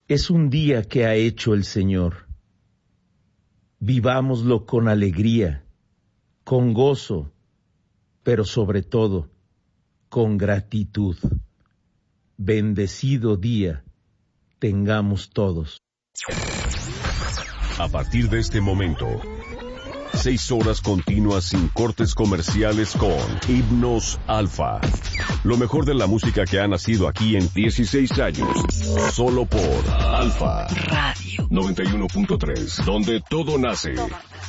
Es un día que ha hecho el Señor. Vivámoslo con alegría, con gozo, pero sobre todo, con gratitud. Bendecido día tengamos todos. A partir de este momento, 6 horas continuas sin cortes comerciales con Himnos Alfa. Lo mejor de la música que ha nacido aquí en 16 años. Solo por Alfa Radio 91.3, donde todo nace.